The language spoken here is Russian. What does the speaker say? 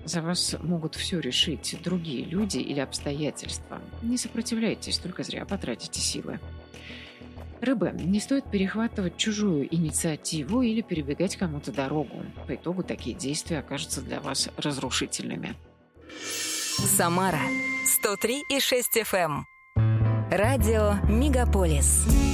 За вас могут все решить другие люди или обстоятельства. Не сопротивляйтесь, только зря потратите силы. Рыбы, не стоит перехватывать чужую инициативу или перебегать кому-то дорогу. По итогу такие действия окажутся для вас разрушительными. Самара 103,6 FM. Радио Мегаполис.